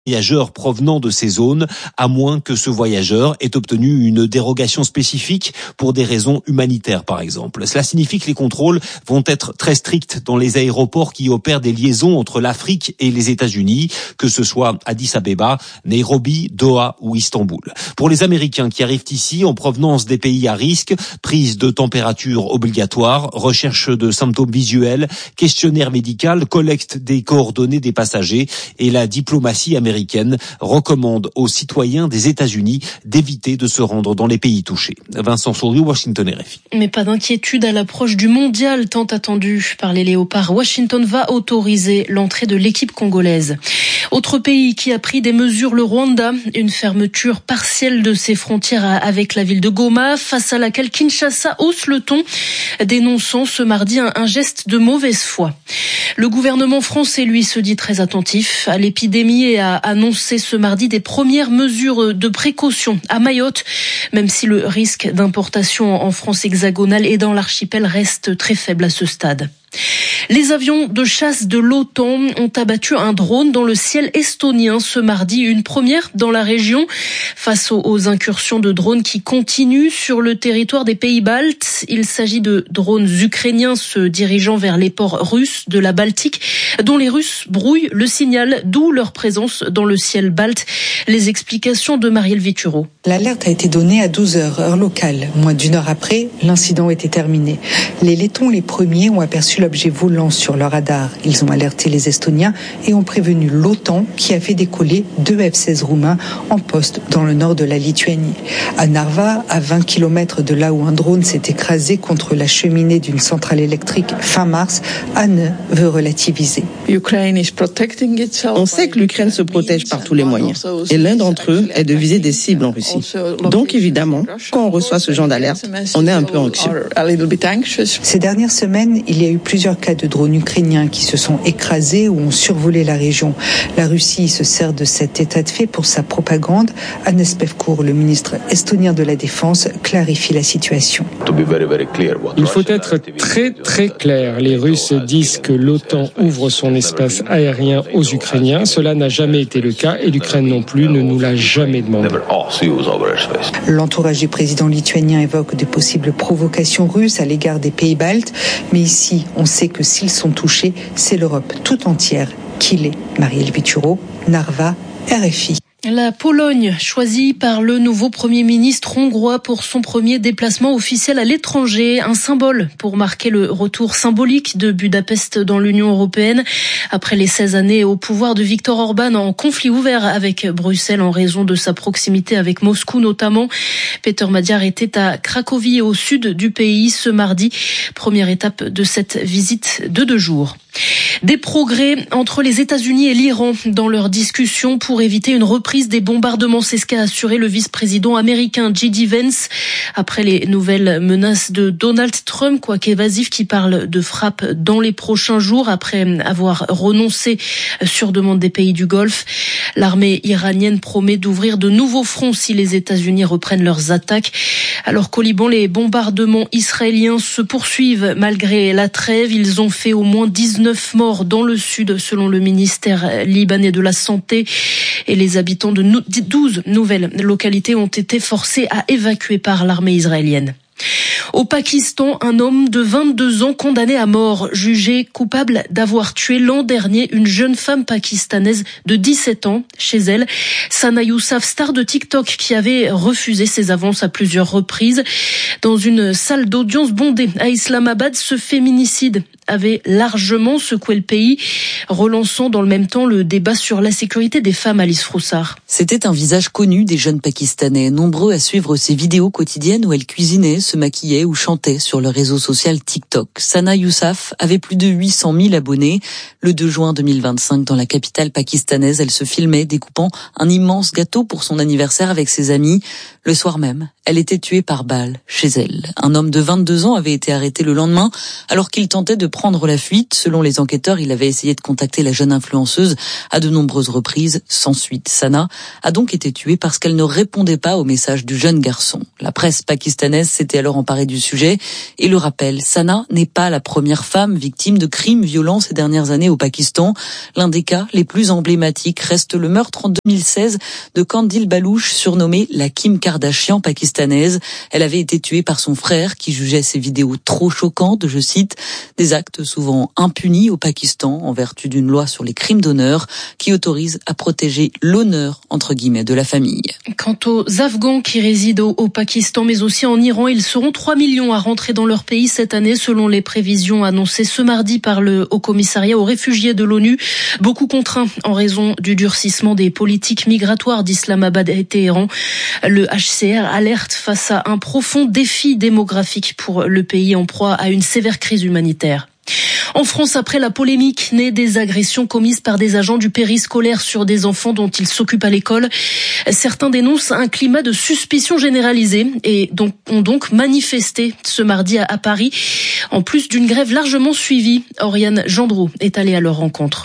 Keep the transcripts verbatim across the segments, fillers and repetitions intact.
voyageurs provenant de ces zones, à moins que ce voyageur ait obtenu une dérogation spécifique pour des raisons humanitaires, par exemple. Cela signifie que les contrôles vont être très stricts dans les aéroports qui opèrent des liaisons entre l'Afrique et les États-Unis, que ce soit Addis Abeba, Nairobi, Doha ou Istanbul. Pour les Américains qui arrivent ici en provenance des pays à risque, prise de température obligatoire, recherche de symptômes visuels, questionnaire médical, collecte des coordonnées des passagers et la diplomatie américaine américaine recommande aux citoyens des États-Unis d'éviter de se rendre dans les pays touchés. Vincent Souriau, Washington R F I. Mais pas d'inquiétude à l'approche du mondial tant attendu par les Léopards. Washington va autoriser l'entrée de l'équipe congolaise. Autre pays qui a pris des mesures, le Rwanda, une fermeture partielle de ses frontières avec la ville de Goma, face à laquelle Kinshasa hausse le ton, dénonçant ce mardi un, un geste de mauvaise foi. Le gouvernement français, lui, se dit très attentif à l'épidémie et a annoncé ce mardi des premières mesures de précaution à Mayotte, même si le risque d'importation en France hexagonale et dans l'archipel reste très faible à ce stade. Les avions de chasse de l'OTAN ont abattu un drone dans le ciel estonien ce mardi, une première dans la région face aux incursions de drones qui continuent sur le territoire des pays baltes. Il s'agit de drones ukrainiens se dirigeant vers les ports russes de la Baltique, dont les Russes brouillent le signal, d'où leur présence dans le ciel balte. Les explications de Marielle Vituro. L'alerte a été donnée à douze heures, heure locale. Moins d'une heure après, l'incident était terminé. Les Lettons, les premiers, ont aperçu l'objet volant sur leur radar. Ils ont alerté les Estoniens et ont prévenu l'OTAN qui a fait décoller deux F seize roumains en poste dans le nord de la Lituanie. À Narva, à vingt kilomètres de là où un drone s'est écrasé contre la cheminée d'une centrale électrique fin mars, Anne veut relativiser. On sait que l'Ukraine se protège par tous les moyens. Et l'un d'entre eux est de viser des cibles en Russie. Donc évidemment, quand on reçoit ce genre d'alerte, on est un peu anxieux. Ces dernières semaines, il y a eu plusieurs cas de drones ukrainiens qui se sont écrasés ou ont survolé la région. La Russie se sert de cet état de fait pour sa propagande. Hannes Pevkur, le ministre estonien de la Défense, clarifie la situation. Il faut être très très clair. Les Russes disent que l'OTAN ouvre son espace aérien aux Ukrainiens. Cela n'a jamais été le cas et l'Ukraine non plus ne nous l'a jamais demandé. L'entourage du président lituanien évoque de possibles provocations russes à l'égard des pays baltes. Mais ici, on sait que s'ils sont touchés, c'est l'Europe tout entière qui l'est. Marielle Vituro, Narva, R F I. La Pologne, choisie par le nouveau Premier ministre hongrois pour son premier déplacement officiel à l'étranger, un symbole pour marquer le retour symbolique de Budapest dans l'Union européenne. Après les seize années au pouvoir de Viktor Orban en conflit ouvert avec Bruxelles en raison de sa proximité avec Moscou notamment, Peter Magyar était à Cracovie au sud du pays ce mardi, première étape de cette visite de deux jours. Des progrès entre les États-Unis et l'Iran dans leurs discussions pour éviter une reprise des bombardements. C'est ce qu'a assuré le vice-président américain J D Vance après les nouvelles menaces de Donald Trump, quoique évasif, qui parle de frappe dans les prochains jours après avoir renoncé sur demande des pays du Golfe. L'armée iranienne promet d'ouvrir de nouveaux fronts si les États-Unis reprennent leurs attaques. Alors qu'au Liban, les bombardements israéliens se poursuivent malgré la trêve. Ils ont fait au moins dix-neuf morts dans le sud selon le ministère libanais de la Santé et les habitants de douze nouvelles localités ont été forcés à évacuer par l'armée israélienne. Au Pakistan, un homme de vingt-deux ans condamné à mort, jugé coupable d'avoir tué l'an dernier une jeune femme pakistanaise de dix-sept ans chez elle. Sana Yousaf, star de TikTok, qui avait refusé ses avances à plusieurs reprises. Dans une salle d'audience bondée à Islamabad, ce féminicide avait largement secoué le pays, relançant dans le même temps le débat sur la sécurité des femmes. Alice Froussard. C'était un visage connu des jeunes Pakistanais, nombreux à suivre ses vidéos quotidiennes où elle cuisinait, se maquillait ou chantait sur le réseau social TikTok. Sana Yousaf avait plus de huit cent mille abonnés. Le deux juin deux mille vingt-cinq, dans la capitale pakistanaise, elle se filmait découpant un immense gâteau pour son anniversaire avec ses amis. Le soir même, elle était tuée par balle chez elle. Un homme de vingt-deux ans avait été arrêté le lendemain alors qu'il tentait de prendre la fuite. Selon les enquêteurs, il avait essayé de contacter la jeune influenceuse à de nombreuses reprises, sans suite. Sana a donc été tuée parce qu'elle ne répondait pas au message du jeune garçon. La presse pakistanaise s'était alors emparée s'emparer du sujet et le rappelle. Sana n'est pas la première femme victime de crimes violents ces dernières années au Pakistan. L'un des cas les plus emblématiques reste le meurtre en deux mille seize de Qandil Baloch, surnommée la Kim Kardashian pakistanaise. Elle avait été tuée par son frère qui jugeait ses vidéos trop choquantes, je cite, des actes souvent impunis au Pakistan en vertu d'une loi sur les crimes d'honneur qui autorise à protéger l'honneur, entre guillemets, de la famille. Quant aux Afghans qui résident au, au Pakistan, mais aussi en Iran, ils seront trois millions à rentrer dans leur pays cette année, selon les prévisions annoncées ce mardi par le Haut-Commissariat aux réfugiés de l'ONU. Beaucoup contraints en raison du durcissement des politiques migratoires d'Islamabad et Téhéran. Le H C R alerte face à un profond défi démographique pour le pays en proie à une sévère crise humanitaire. En France, après la polémique née des agressions commises par des agents du périscolaire sur des enfants dont ils s'occupent à l'école, certains dénoncent un climat de suspicion généralisée et donc, ont donc manifesté ce mardi à, à Paris, en plus d'une grève largement suivie. Oriane Gendreau est allée à leur rencontre.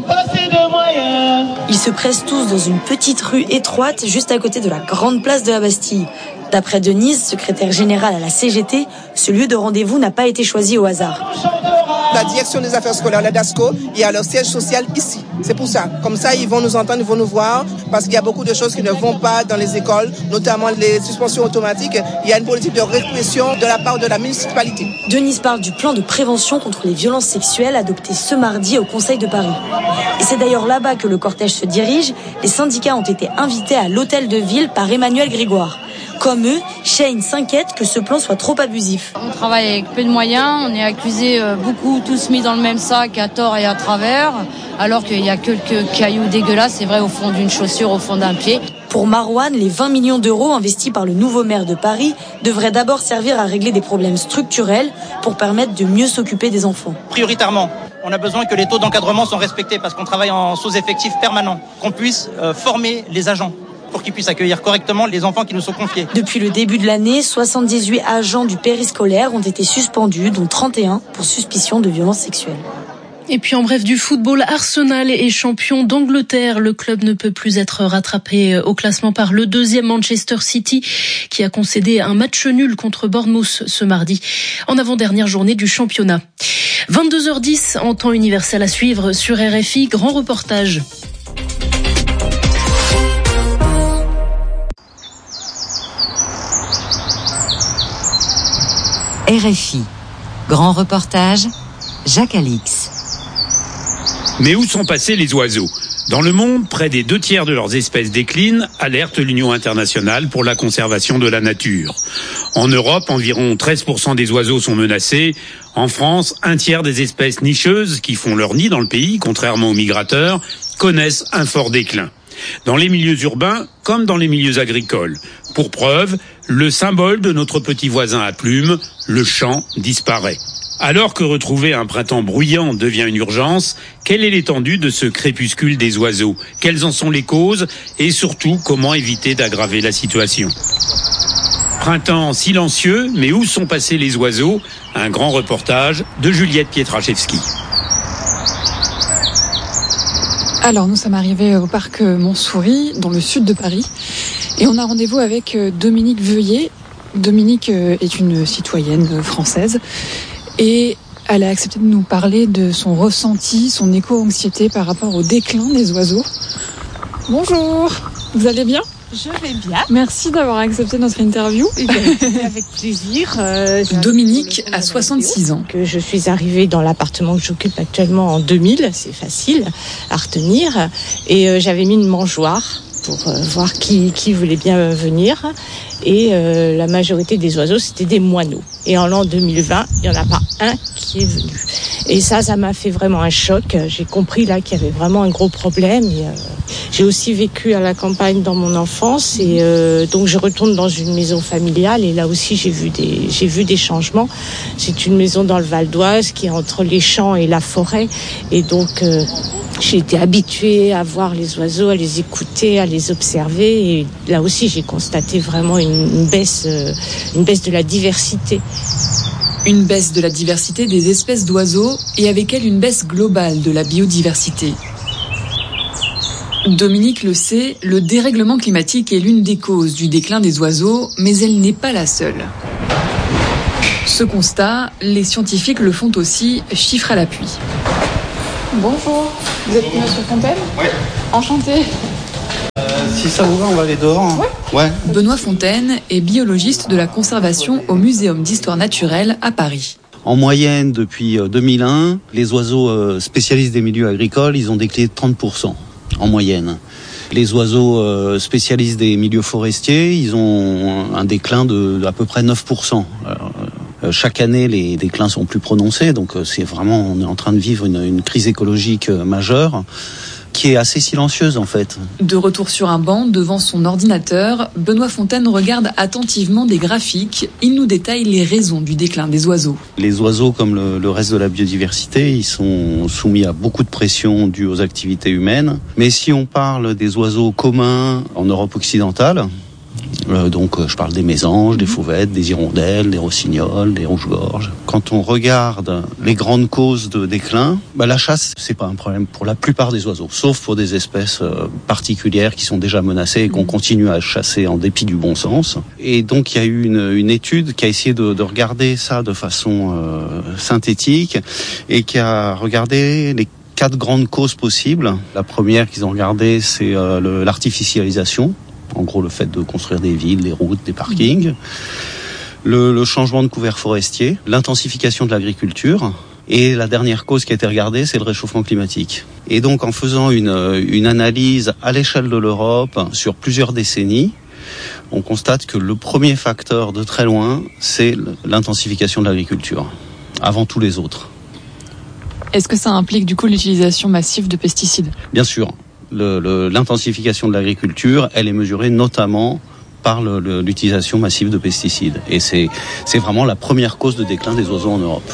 Ils se pressent tous dans une petite rue étroite juste à côté de la grande place de la Bastille. D'après Denise, secrétaire générale à la C G T, ce lieu de rendez-vous n'a pas été choisi au hasard. La direction des affaires scolaires, la DASCO, il y a leur siège social ici. C'est pour ça. Comme ça, ils vont nous entendre, ils vont nous voir, parce qu'il y a beaucoup de choses qui ne vont pas dans les écoles, notamment les suspensions automatiques. Il y a une politique de répression de la part de la municipalité. Denise parle du plan de prévention contre les violences sexuelles adopté ce mardi au Conseil de Paris. Et c'est d'ailleurs là-bas que le cortège se dirige. Les syndicats ont été invités à l'hôtel de ville par Emmanuel Grégoire. Comme eux, Shane s'inquiète que ce plan soit trop abusif. On travaille avec peu de moyens, on est accusés beaucoup tous mis dans le même sac à tort et à travers, alors qu'il y a quelques cailloux dégueulasses, c'est vrai, au fond d'une chaussure, au fond d'un pied. Pour Marouane, les vingt millions d'euros investis par le nouveau maire de Paris devraient d'abord servir à régler des problèmes structurels pour permettre de mieux s'occuper des enfants. Prioritairement, on a besoin que les taux d'encadrement soient respectés parce qu'on travaille en sous-effectif permanent, qu'on puisse euh, former les agents pour qu'ils puissent accueillir correctement les enfants qui nous sont confiés. Depuis le début de l'année, soixante-dix-huit agents du périscolaire ont été suspendus, dont trente et un pour suspicion de violences sexuelles. Et puis en bref, du football, Arsenal est champion d'Angleterre. Le club ne peut plus être rattrapé au classement par le deuxième Manchester City qui a concédé un match nul contre Bournemouth ce mardi en avant-dernière journée du championnat. vingt-deux heures dix en temps universel à suivre sur R F I. Grand reportage. R F I. Grand reportage, Jacques Alix. Mais où sont passés les oiseaux ? Dans le monde, près des deux tiers de leurs espèces déclinent, alerte l'Union internationale pour la conservation de la nature. En Europe, environ treize pour cent des oiseaux sont menacés. En France, un tiers des espèces nicheuses qui font leur nid dans le pays, contrairement aux migrateurs, connaissent un fort déclin. Dans les milieux urbains comme dans les milieux agricoles. Pour preuve, le symbole de notre petit voisin à plumes, le chant, disparaît. Alors que retrouver un printemps bruyant devient une urgence, quelle est l'étendue de ce crépuscule des oiseaux ? Quelles en sont les causes ? Et surtout, comment éviter d'aggraver la situation ? Printemps silencieux, mais où sont passés les oiseaux ? Un grand reportage de Juliette Pietraszewski. Alors, nous sommes arrivés au parc Montsouris, dans le sud de Paris, et on a rendez-vous avec Dominique Veuillet. Dominique est une citoyenne française, et elle a accepté de nous parler de son ressenti, son éco-anxiété par rapport au déclin des oiseaux. Bonjour, vous allez bien ? Je vais bien. Merci d'avoir accepté notre interview. Avec plaisir. Euh, Dominique a soixante-six ans. Que je suis arrivée dans l'appartement que j'occupe actuellement en deux mille, c'est facile à retenir. Et euh, j'avais mis une mangeoire pour euh, voir qui, qui voulait bien venir. Et euh, la majorité des oiseaux, c'était des moineaux. Et en l'an deux mille vingt, il n'y en a pas un qui est venu. Et ça, ça m'a fait vraiment un choc. J'ai compris là qu'il y avait vraiment un gros problème. Et, euh, j'ai aussi vécu à la campagne dans mon enfance. Et euh, donc, je retourne dans une maison familiale. Et là aussi, j'ai vu des, j'ai vu des changements. C'est une maison dans le Val d'Oise qui est entre les champs et la forêt. Et donc, euh, j'ai été habituée à voir les oiseaux, à les écouter, à les observer. Et là aussi, j'ai constaté vraiment une, une baisse, euh, une baisse de la diversité. Une baisse de la diversité des espèces d'oiseaux et avec elle une baisse globale de la biodiversité. Dominique le sait, le dérèglement climatique est l'une des causes du déclin des oiseaux, mais elle n'est pas la seule. Ce constat, les scientifiques le font aussi, chiffres à l'appui. Bonjour, vous êtes Monsieur Fontaine ? Oui. Enchanté. Euh, si ça vous va, on va aller dehors. Hein. Ouais. Ouais. Benoît Fontaine est biologiste de la conservation au Muséum d'histoire naturelle à Paris. En moyenne, depuis deux mille un, les oiseaux spécialistes des milieux agricoles, ils ont décliné de trente pour cent en moyenne. Les oiseaux spécialistes des milieux forestiers, ils ont un déclin de à peu près neuf pour cent. Alors, chaque année, les déclins sont plus prononcés, donc c'est vraiment, on est en train de vivre une, une crise écologique majeure, qui est assez silencieuse en fait. De retour sur un banc devant son ordinateur, Benoît Fontaine regarde attentivement des graphiques. Il nous détaille les raisons du déclin des oiseaux. Les oiseaux, comme le, le reste de la biodiversité, ils sont soumis à beaucoup de pression due aux activités humaines. Mais si on parle des oiseaux communs en Europe occidentale, Euh, donc euh, je parle des mésanges, des fauvettes, des hirondelles, des rossignols, des rouges-gorges. Quand on regarde les grandes causes de déclin, bah, la chasse, c'est pas un problème pour la plupart des oiseaux, sauf pour des espèces euh, particulières qui sont déjà menacées et qu'on continue à chasser en dépit du bon sens. Et donc il y a eu une, une étude qui a essayé de, de regarder ça de façon euh, synthétique et qui a regardé les quatre grandes causes possibles. La première qu'ils ont regardée, c'est euh, le, l'artificialisation. En gros, le fait de construire des villes, des routes, des parkings. Le, le changement de couvert forestier, l'intensification de l'agriculture. Et la dernière cause qui a été regardée, c'est le réchauffement climatique. Et donc, en faisant une, une analyse à l'échelle de l'Europe sur plusieurs décennies, on constate que le premier facteur de très loin, c'est l'intensification de l'agriculture, avant tous les autres. Est-ce que ça implique du coup l'utilisation massive de pesticides ? Bien sûr. Le, le, l'intensification de l'agriculture, elle est mesurée notamment par le, le, l'utilisation massive de pesticides. Et c'est, c'est vraiment la première cause de déclin des oiseaux en Europe.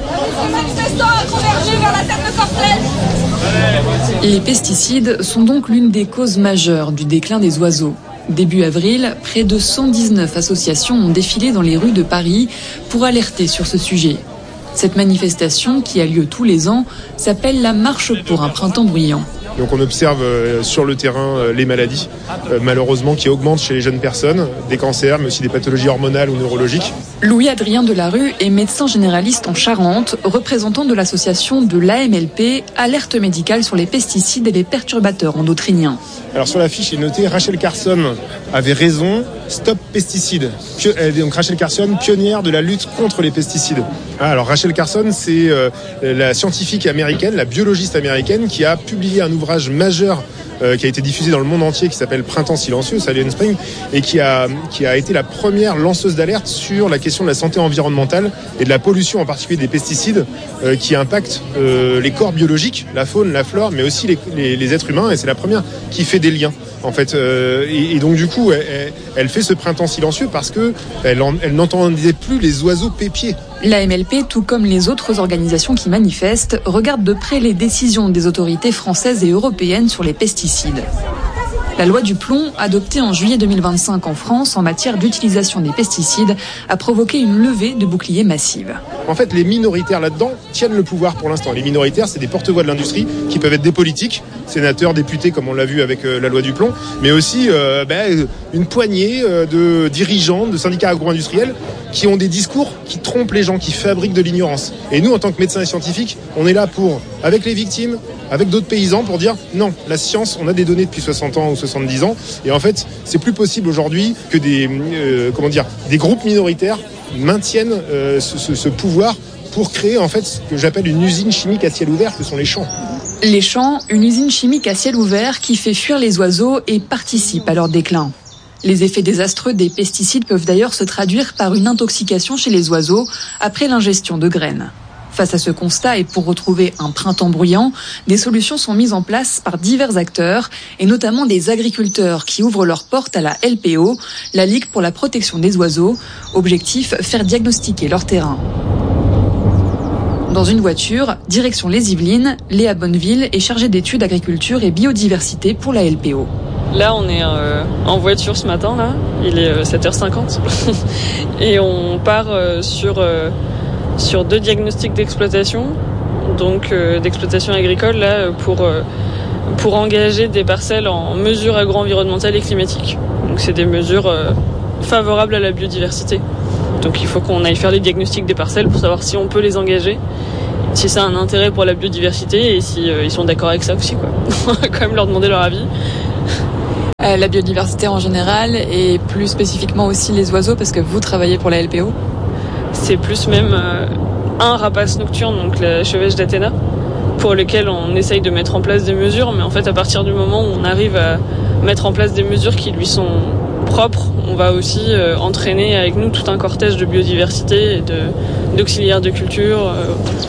Les pesticides sont donc l'une des causes majeures du déclin des oiseaux. Début avril, près de cent dix-neuf associations ont défilé dans les rues de Paris pour alerter sur ce sujet. Cette manifestation, qui a lieu tous les ans, s'appelle la Marche pour un printemps bruyant. Donc on observe euh, sur le terrain euh, les maladies, euh, malheureusement, qui augmentent chez les jeunes personnes, des cancers, mais aussi des pathologies hormonales ou neurologiques. Louis-Adrien Delarue est médecin généraliste en Charente, représentant de l'association de l'A M L P, Alerte médicale sur les pesticides et les perturbateurs endocriniens. Alors sur la fiche, il est noté Rachel Carson avait raison, stop pesticides. Pio- donc Rachel Carson, pionnière de la lutte contre les pesticides. Ah, alors Rachel Carson, c'est euh, la scientifique américaine, la biologiste américaine, qui a publié un ouvrage majeur euh, qui a été diffusé dans le monde entier, qui s'appelle Printemps silencieux, Silent Spring, et qui a, qui a été la première lanceuse d'alerte sur la question de la santé environnementale et de la pollution, en particulier des pesticides, euh, qui impactent euh, les corps biologiques, la faune, la flore, mais aussi les, les, les êtres humains, et c'est la première qui fait des liens. En fait, euh, et, et donc du coup, elle, elle fait ce printemps silencieux parce que elle, en, elle n'entendait plus les oiseaux pépier. L'A M L P, tout comme les autres organisations qui manifestent, regarde de près les décisions des autorités françaises et européennes sur les pesticides. La loi du plomb, adoptée en juillet deux mille vingt-cinq en France en matière d'utilisation des pesticides, a provoqué une levée de boucliers massive. En fait, les minoritaires là-dedans tiennent le pouvoir pour l'instant. Les minoritaires, c'est des porte-voix de l'industrie qui peuvent être des politiques, sénateurs, députés, comme on l'a vu avec euh, la loi du plomb, mais aussi euh, ben, une poignée euh, de dirigeants, de syndicats agro-industriels qui ont des discours qui trompent les gens, qui fabriquent de l'ignorance. Et nous, en tant que médecins et scientifiques, on est là pour, avec les victimes, avec d'autres paysans, pour dire non, la science, on a des données depuis soixante ans ou soixante-dix ans, et en fait, c'est plus possible aujourd'hui que des, euh, comment dire, des groupes minoritaires maintiennent euh, ce, ce, ce pouvoir pour créer en fait ce que j'appelle une usine chimique à ciel ouvert, que sont les champs. Les champs, une usine chimique à ciel ouvert qui fait fuir les oiseaux et participe à leur déclin. Les effets désastreux des pesticides peuvent d'ailleurs se traduire par une intoxication chez les oiseaux après l'ingestion de graines. Face à ce constat et pour retrouver un printemps bruyant, des solutions sont mises en place par divers acteurs et notamment des agriculteurs qui ouvrent leurs portes à la L P O, la Ligue pour la protection des oiseaux. Objectif, faire diagnostiquer leur terrain. Dans une voiture, direction les Yvelines, Léa Bonneville est chargée d'études agriculture et biodiversité pour la L P O. Là, on est euh, en voiture ce matin, là. Il est euh, sept heures cinquante. Et on part euh, sur, euh, sur deux diagnostics d'exploitation, donc euh, d'exploitation agricole, là, pour, euh, pour engager des parcelles en mesures agro-environnementales et climatiques. Donc c'est des mesures euh, favorables à la biodiversité. Donc il faut qu'on aille faire les diagnostics des parcelles pour savoir si on peut les engager, si ça a un intérêt pour la biodiversité et si euh, ils sont d'accord avec ça aussi, quoi. On va quand même leur demander leur avis. Euh, la biodiversité en général et plus spécifiquement aussi les oiseaux, parce que vous travaillez pour la L P O. C'est plus même euh, un rapace nocturne, donc la chevêche d'Athéna, pour lequel on essaye de mettre en place des mesures, mais en fait à partir du moment où on arrive à mettre en place des mesures qui lui sont propres, on va aussi euh, entraîner avec nous tout un cortège de biodiversité et de, d'auxiliaires de culture. Euh.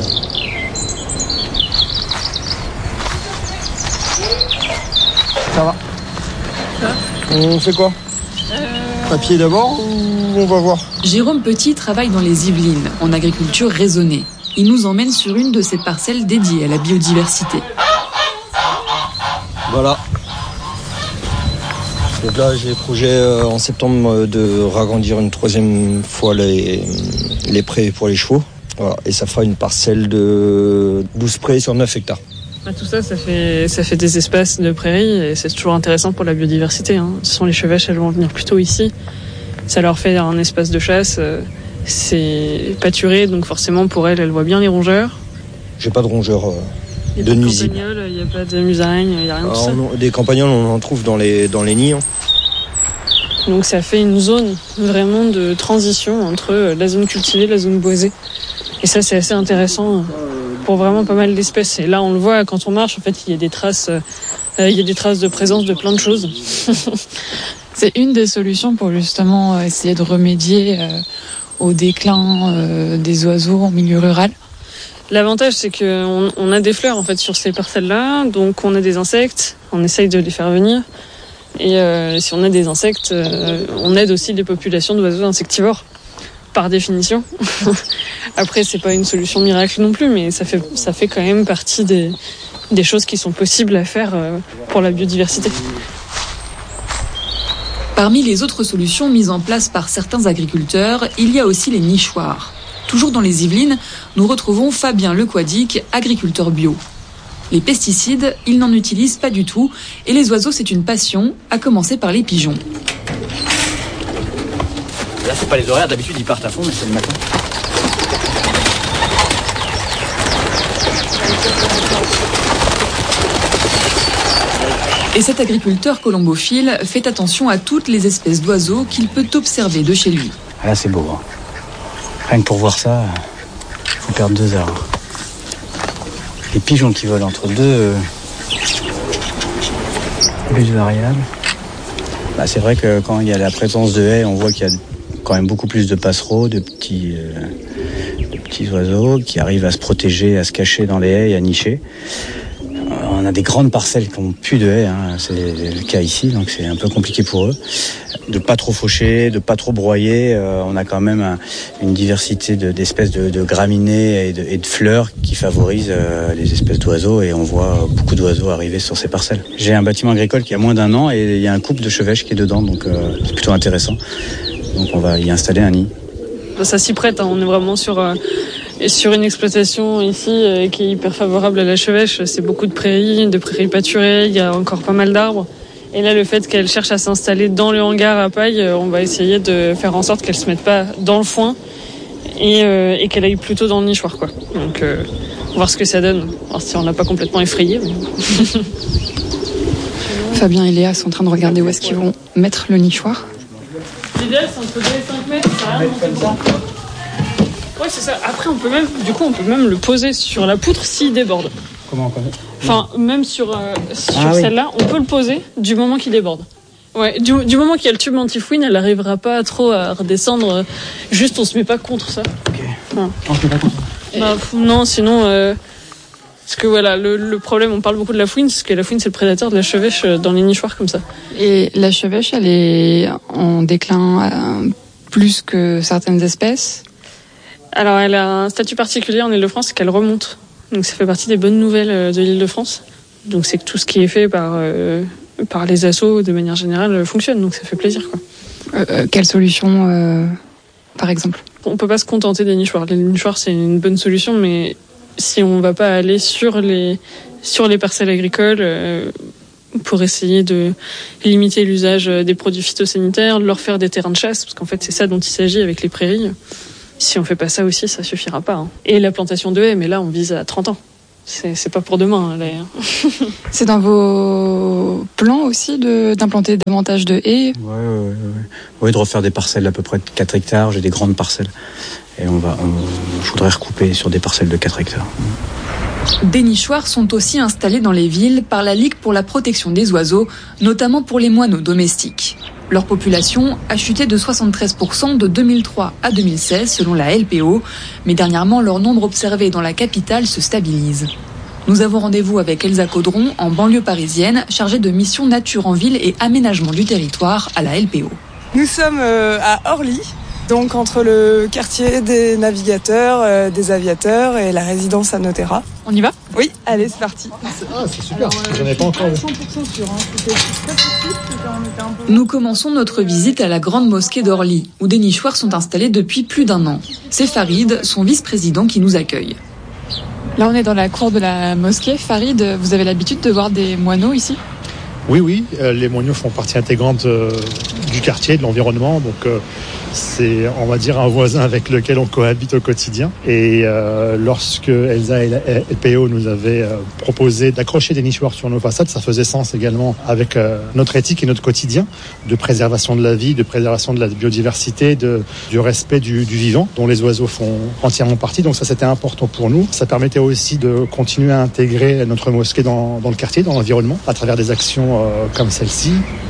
Ça va. Ça va. On fait quoi euh... Papier d'abord ou on va voir? Jérôme Petit travaille dans les Yvelines, en agriculture raisonnée. Il nous emmène sur une de ces parcelles dédiées à la biodiversité. Voilà. Donc là, j'ai le projet euh, en septembre de ragrandir une troisième fois les, les prés pour les chevaux. Voilà. Et ça fera une parcelle de douze prés sur neuf hectares. Tout ça, ça fait, ça fait des espaces de prairies et c'est toujours intéressant pour la biodiversité. Hein. Ce sont les chevêches, elles vont venir plutôt ici. Ça leur fait un espace de chasse. C'est pâturé, donc forcément pour elles, elles voient bien les rongeurs. J'ai pas de rongeurs euh, de nuisibles. Il n'y a pas de musaraignes, il n'y a rien de ça. On, des campagnols, on en trouve dans les, dans les nids. Hein. Donc ça fait une zone vraiment de transition entre la zone cultivée et la zone boisée. Et ça, c'est assez intéressant pour vraiment pas mal d'espèces. Et là, on le voit quand on marche, en fait, il y a des traces, euh, il y a des traces de présence de plein de choses. C'est une des solutions pour justement essayer de remédier euh, au déclin euh, des oiseaux en milieu rural. L'avantage, c'est qu'on on a des fleurs en fait sur ces parcelles-là, donc on a des insectes, on essaye de les faire venir. Et euh, si on a des insectes, euh, on aide aussi les populations d'oiseaux insectivores, par définition. Après, c'est pas une solution miracle non plus, mais ça fait, ça fait quand même partie des, des choses qui sont possibles à faire euh, pour la biodiversité. Parmi les autres solutions mises en place par certains agriculteurs, il y a aussi les nichoirs. Toujours dans les Yvelines, nous retrouvons Fabien Lequadic, agriculteur bio. Les pesticides, il n'en utilise pas du tout, et les oiseaux, c'est une passion, à commencer par les pigeons. Là, c'est pas les horaires, d'habitude ils partent à fond, mais c'est le matin. Et cet agriculteur colombophile fait attention à toutes les espèces d'oiseaux qu'il peut observer de chez lui. Ah là, c'est beau. Hein. Rien que pour voir ça, il faut perdre deux heures. Les pigeons qui volent entre deux euh, bus variables. Bah, c'est vrai que quand il y a la présence de haies, on voit qu'il y a quand même beaucoup plus de passereaux, de petits, euh, de petits oiseaux qui arrivent à se protéger, à se cacher dans les haies et à nicher. On a des grandes parcelles qui n'ont plus de haies, hein. C'est le cas ici, donc c'est un peu compliqué pour eux. De pas trop faucher, de pas trop broyer. Euh, on a quand même un, une diversité de, d'espèces de, de graminées et de, et de fleurs qui favorisent euh, les espèces d'oiseaux, et on voit beaucoup d'oiseaux arriver sur ces parcelles. J'ai un bâtiment agricole qui a moins d'un an et il y a un couple de chevêches qui est dedans, donc euh, c'est plutôt intéressant. Donc on va y installer un nid. Ça s'y prête, hein. On est vraiment sur... Euh... Et sur une exploitation ici euh, qui est hyper favorable à la chevêche. C'est beaucoup de prairies, de prairies pâturées, il y a encore pas mal d'arbres. Et là, le fait qu'elle cherche à s'installer dans le hangar à paille, euh, on va essayer de faire en sorte qu'elle se mette pas dans le foin et, euh, et qu'elle aille plutôt dans le nichoir, quoi. Donc, euh, on va voir ce que ça donne. Alors, si on l'a pas complètement effrayé. Mais... Fabien et Léa sont en train de regarder où est-ce qu'ils vont mettre le nichoir. L'idéal, c'est entre deux et cinq mètres, ça a rien de ça. Ouais, c'est ça. Après, on peut même, du coup, on peut même le poser sur la poutre s'il déborde. Comment on connaît ? Enfin, même sur, euh, sur ah, celle-là, oui. on peut le poser du moment qu'il déborde. Ouais, du, du moment qu'il y a le tube anti-fouine, elle n'arrivera pas trop à redescendre. Juste, on se met pas contre ça. Ok. Ouais. On se met pas contre ça. Bah, non, sinon, euh, parce que voilà, le, le problème, on parle beaucoup de la fouine, parce que la fouine, c'est le prédateur de la chevêche dans les nichoirs comme ça. Et la chevêche, elle est en déclin euh, plus que certaines espèces. Alors, elle a un statut particulier en Île-de-France, c'est qu'elle remonte. Donc, ça fait partie des bonnes nouvelles de l'Île-de-France. Donc, c'est que tout ce qui est fait par, euh, par les assos, de manière générale, fonctionne. Donc, ça fait plaisir, quoi. Euh, quelle solution, euh, par exemple ? On peut pas se contenter des nichoirs. Les nichoirs, c'est une bonne solution, mais si on va pas aller sur les, sur les parcelles agricoles, euh, pour essayer de limiter l'usage des produits phytosanitaires, de leur faire des terrains de chasse, parce qu'en fait c'est ça dont il s'agit avec les prairies. Si on fait pas ça aussi, ça suffira pas. Hein. Et la plantation de haies, mais là on vise à trente ans. C'est, c'est pas pour demain. Là. C'est dans vos plans aussi de, d'implanter davantage de haies ? Oui, ouais, ouais, ouais. ouais, de refaire des parcelles d'à peu près de quatre hectares. J'ai des grandes parcelles. Et on va, on, je voudrais recouper sur des parcelles de quatre hectares. Des nichoirs sont aussi installés dans les villes par la Ligue pour la protection des oiseaux, notamment pour les moineaux domestiques. Leur population a chuté de soixante-treize pour cent de deux mille trois à deux mille seize selon la L P O, mais dernièrement leur nombre observé dans la capitale se stabilise. Nous avons rendez-vous avec Elsa Caudron en banlieue parisienne, chargée de mission nature en ville et aménagement du territoire à la L P O. Nous sommes à Orly, donc entre le quartier des navigateurs, euh, des aviateurs et la résidence à Notera. On y va ? Oui, allez, c'est parti. Ah, c'est super, j'en avais pas encore vu. cent pour cent sûr, hein. C'était très possible, c'était on était un peu... Nous commençons notre visite à la grande mosquée d'Orly, où des nichoirs sont installés depuis plus d'un an. C'est Farid, son vice-président, qui nous accueille. Là, on est dans la cour de la mosquée. Farid, vous avez l'habitude de voir des moineaux ici ? Oui, oui, euh, les moineaux font partie intégrante euh, du quartier, de l'environnement, donc euh, c'est, on va dire, un voisin avec lequel on cohabite au quotidien. Et euh, lorsque Elsa et la L P O nous avaient euh, proposé d'accrocher des nichoirs sur nos façades, ça faisait sens également avec euh, notre éthique et notre quotidien de préservation de la vie, de préservation de la biodiversité, de, du respect du, du vivant, dont les oiseaux font entièrement partie. Donc ça, c'était important pour nous. Ça permettait aussi de continuer à intégrer notre mosquée dans, dans le quartier, dans l'environnement, à travers des actions euh, comme celle-ci.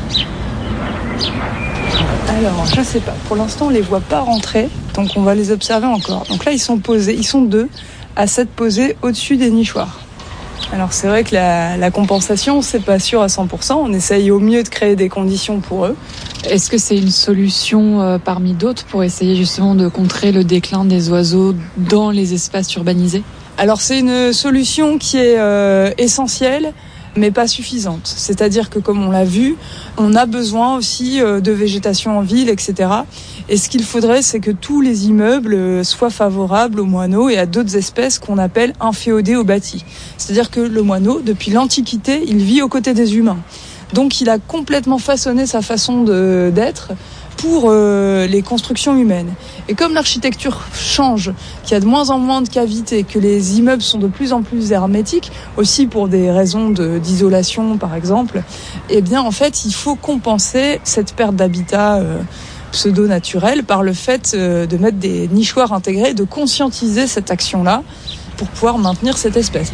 Alors, je sais pas. Pour l'instant, on les voit pas rentrer, donc on va les observer encore. Donc là, ils sont posés, ils sont deux à s'être posés au-dessus des nichoirs. Alors c'est vrai que la, la compensation, c'est pas sûr à cent pour cent. On essaye au mieux de créer des conditions pour eux. Est-ce que c'est une solution euh, parmi d'autres pour essayer justement de contrer le déclin des oiseaux dans les espaces urbanisés ? Alors c'est une solution qui est euh, essentielle, mais pas suffisante. C'est-à-dire que, comme on l'a vu, on a besoin aussi de végétation en ville, et cetera. Et ce qu'il faudrait, c'est que tous les immeubles soient favorables aux moineaux et à d'autres espèces qu'on appelle inféodées au bâti. C'est-à-dire que le moineau, depuis l'Antiquité, il vit aux côtés des humains. Donc il a complètement façonné sa façon de, d'être pour euh, les constructions humaines. Et comme l'architecture change, qu'il y a de moins en moins de cavités, que les immeubles sont de plus en plus hermétiques, aussi pour des raisons de, d'isolation par exemple, eh bien en fait il faut compenser cette perte d'habitat euh, pseudo-naturel par le fait euh, de mettre des nichoirs intégrés, de conscientiser cette action-là pour pouvoir maintenir cette espèce.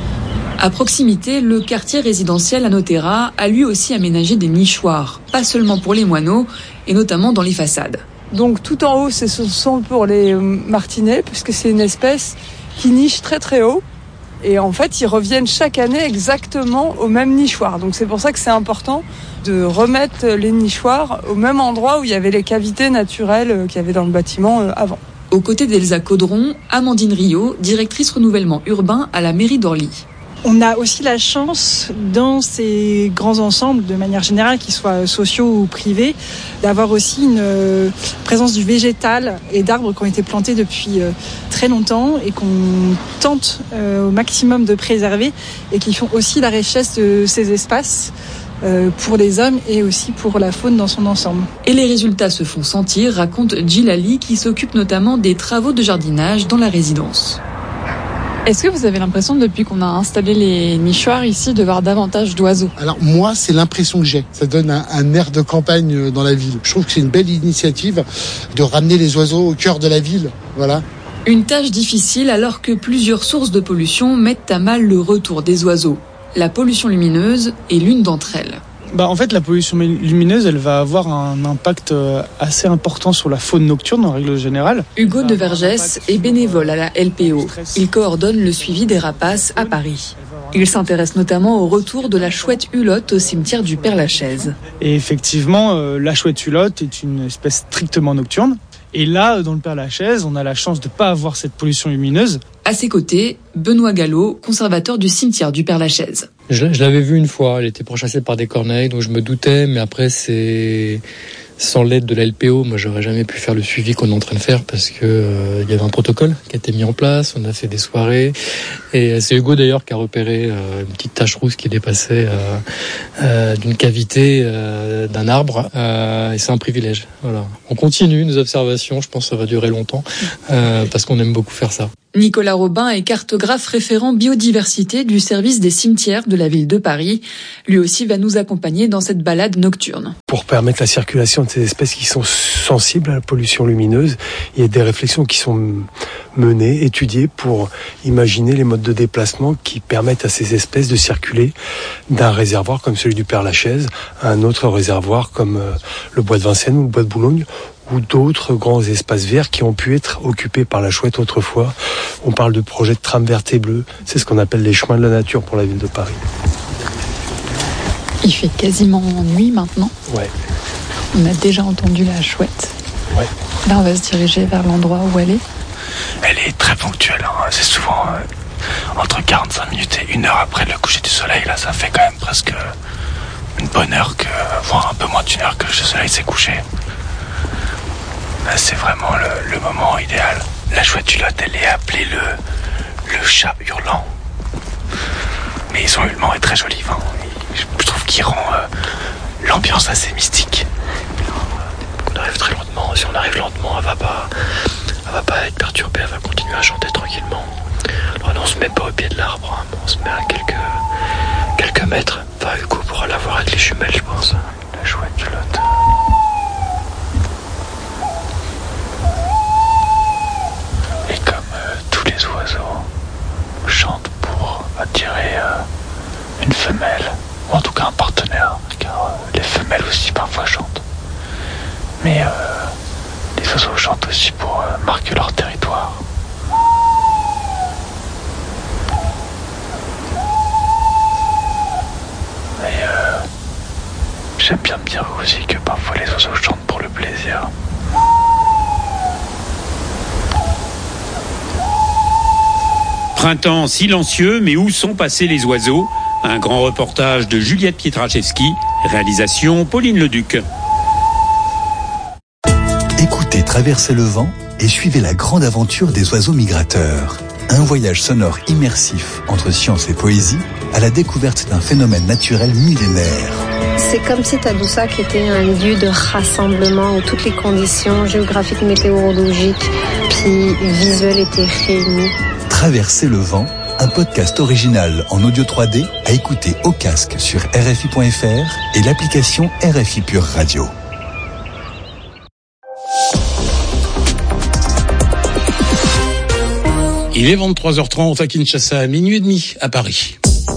À proximité, le quartier résidentiel à Notera a lui aussi aménagé des nichoirs, pas seulement pour les moineaux, et notamment dans les façades. Donc tout en haut, ce sont pour les martinets, puisque c'est une espèce qui niche très très haut. Et en fait, ils reviennent chaque année exactement au même nichoir. Donc c'est pour ça que c'est important de remettre les nichoirs au même endroit où il y avait les cavités naturelles qu'il y avait dans le bâtiment avant. Aux côtés d'Elsa Caudron, Amandine Rio, directrice renouvellement urbain à la mairie d'Orly. On a aussi la chance, dans ces grands ensembles, de manière générale, qu'ils soient sociaux ou privés, d'avoir aussi une euh, présence du végétal et d'arbres qui ont été plantés depuis euh, très longtemps et qu'on tente euh, au maximum de préserver et qui font aussi la richesse de ces espaces euh, pour les hommes et aussi pour la faune dans son ensemble. Et les résultats se font sentir, raconte Djilali, qui s'occupe notamment des travaux de jardinage dans la résidence. Est-ce que vous avez l'impression, depuis qu'on a installé les nichoirs ici, de voir davantage d'oiseaux ? Alors moi, c'est l'impression que j'ai. Ça donne un, un air de campagne dans la ville. Je trouve que c'est une belle initiative de ramener les oiseaux au cœur de la ville. Voilà. Une tâche difficile alors que plusieurs sources de pollution mettent à mal le retour des oiseaux. La pollution lumineuse est l'une d'entre elles. Bah en fait, la pollution lumineuse, elle va avoir un impact assez important sur la faune nocturne en règle générale. Hugo de Vergès est bénévole à la L P O. Il coordonne le suivi des rapaces à Paris. Il s'intéresse notamment au retour de la chouette hulotte au cimetière du Père-Lachaise. Et effectivement, euh, la chouette hulotte est une espèce strictement nocturne. Et là, dans le Père-Lachaise, on a la chance de ne pas avoir cette pollution lumineuse. À ses côtés, Benoît Gallo, conservateur du cimetière du Père-Lachaise. Je, je l'avais vue une fois, elle était pourchassée par des corneilles, donc je me doutais, mais après c'est Sans l'aide de la L P O, moi j'aurais jamais pu faire le suivi qu'on est en train de faire parce que euh, il y avait un protocole qui a été mis en place, on a fait des soirées et c'est Hugo d'ailleurs qui a repéré euh, une petite tache rousse qui dépassait euh, euh, d'une cavité euh, d'un arbre euh, et c'est un privilège. Voilà. On continue nos observations, je pense que ça va durer longtemps euh, parce qu'on aime beaucoup faire ça. Nicolas Robin est cartographe référent biodiversité du service des cimetières de la ville de Paris. Lui aussi va nous accompagner dans cette balade nocturne. Pour permettre la circulation de ces espèces qui sont sensibles à la pollution lumineuse, il y a des réflexions qui sont menées, étudiées pour imaginer les modes de déplacement qui permettent à ces espèces de circuler d'un réservoir comme celui du Père-Lachaise à un autre réservoir comme le bois de Vincennes ou le bois de Boulogne, ou d'autres grands espaces verts qui ont pu être occupés par la chouette autrefois. On parle de projets de tram verte et bleue. C'est ce qu'on appelle les chemins de la nature pour la ville de Paris. Il fait quasiment nuit maintenant. Ouais. On a déjà entendu la chouette. Ouais. Là, on va se diriger vers l'endroit où elle est. Elle est très ponctuelle. Hein. C'est souvent euh, entre quarante-cinq minutes et une heure après le coucher du soleil. Là, ça fait quand même presque une bonne heure, que, voire un peu moins d'une heure que le soleil s'est couché. Là, c'est vraiment le, le moment idéal. La chouette Culotte, elle est appelée le, le chat hurlant. Mais son hurlement est très joli. Hein. Je trouve qu'il rend euh, l'ambiance assez mystique. On arrive très lentement. Si on arrive lentement, elle va pas, elle va pas être perturbée. Elle va continuer à chanter tranquillement. Alors, on se met pas au pied de l'arbre. Hein. On se met à quelques, quelques mètres. Enfin, Hugo pourra la voir avec les jumelles, je pense. La chouette Culotte. Et comme euh, tous les oiseaux chantent pour attirer euh, une femelle, ou en tout cas un partenaire, car euh, les femelles aussi parfois chantent. Mais euh, les oiseaux chantent aussi pour euh, marquer leur territoire. Et euh, j'aime bien me dire aussi que parfois les oiseaux chantent pour le plaisir. Printemps silencieux, mais où sont passés les oiseaux? Un grand reportage de Juliette Pietraszewski, réalisation Pauline Leduc. Écoutez Traverser le vent et suivez la grande aventure des oiseaux migrateurs. Un voyage sonore immersif entre science et poésie à la découverte d'un phénomène naturel millénaire. C'est comme si Tadoussac était un lieu de rassemblement où toutes les conditions géographiques, météorologiques puis visuelles étaient réunies. Traverser le vent, un podcast original en audio trois D à écouter au casque sur R F I point F R et l'application R F I Pure Radio. Il est vingt-trois heures trente à Kinshasa, à minuit et demi à Paris.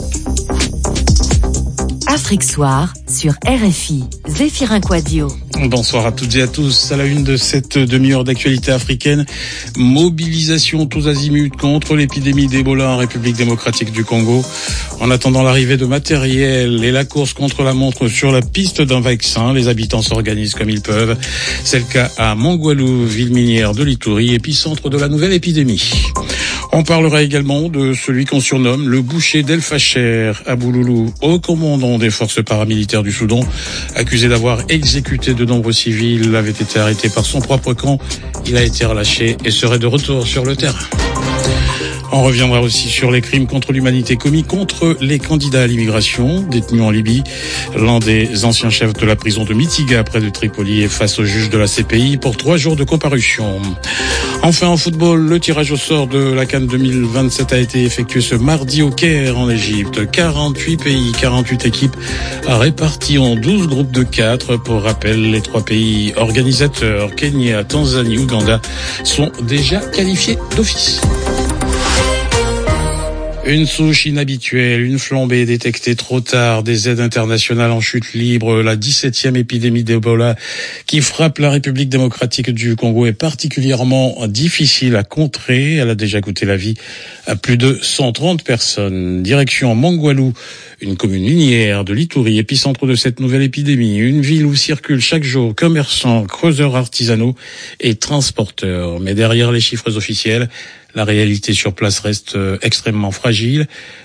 Afrique Soir sur R F I, Zéphirin Quadio. Bonsoir à toutes et à tous. À la une de cette demi-heure d'actualité africaine, mobilisation tous azimuts contre l'épidémie d'Ebola en République démocratique du Congo. En attendant l'arrivée de matériel et la course contre la montre sur la piste d'un vaccin, les habitants s'organisent comme ils peuvent. C'est le cas à Mongwalou, ville minière de l'Ituri, épicentre de la nouvelle épidémie. On parlera également de celui qu'on surnomme le boucher d'El Facher, Abouloulou, haut commandant des forces paramilitaires du Soudan, accusé d'avoir exécuté de nombreux civils, avait été arrêté par son propre camp. Il a été relâché et serait de retour sur le terrain. On reviendra aussi sur les crimes contre l'humanité commis contre les candidats à l'immigration détenus en Libye. L'un des anciens chefs de la prison de Mitiga près de Tripoli est face au juge de la C P I pour trois jours de comparution. Enfin en football, le tirage au sort de la CAN deux mille vingt-sept a été effectué ce mardi au Caire en Égypte. quarante-huit pays, quarante-huit équipes réparties en douze groupes de quatre. Pour rappel, les trois pays organisateurs, Kenya, Tanzanie, Ouganda, sont déjà qualifiés d'office. Une souche inhabituelle, une flambée détectée trop tard, des aides internationales en chute libre, la dix-septième épidémie d'Ebola qui frappe la République démocratique du Congo est particulièrement difficile à contrer. Elle a déjà coûté la vie à plus de cent trente personnes. Direction Mongwalou, une commune minière de l'Ituri, épicentre de cette nouvelle épidémie. Une ville où circulent chaque jour commerçants, creuseurs artisanaux et transporteurs. Mais derrière les chiffres officiels, la réalité sur place reste extrêmement fragile.